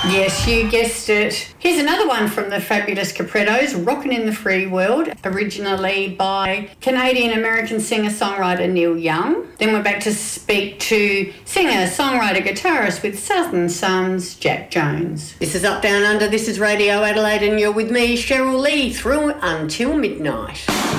Yes, you guessed it. Here's another one from the fabulous Caprettos, Rockin' in the Free World, originally by Canadian-American singer-songwriter Neil Young. Then we're back to speak to singer, songwriter, guitarist with Southern Sons, Jack Jones. This is Up Down Under, this is Radio Adelaide, and you're with me, Cheryl Lee, through until midnight.